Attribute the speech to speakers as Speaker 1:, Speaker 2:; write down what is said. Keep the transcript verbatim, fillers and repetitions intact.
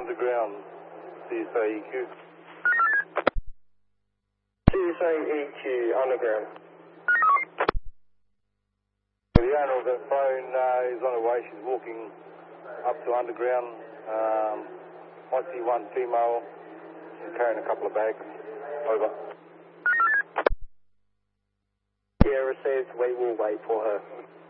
Speaker 1: underground, C S A E Q.
Speaker 2: C S A E Q, underground.
Speaker 1: The owner of that phone uh, is on her way. She's walking up to underground. Um, I see one female. She's carrying a couple of bags. Over.
Speaker 2: Yeah, received. We will wait for her.